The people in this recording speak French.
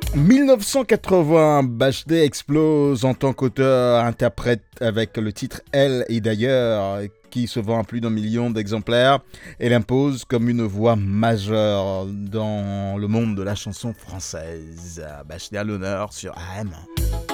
1980, Bachelet explose en tant qu'auteur-interprète avec le titre Elle et d'ailleurs, qui se vend à plus d'un million d'exemplaires. Elle impose comme une voix majeure dans le monde de la chanson française. Bachelet à l'honneur sur AM.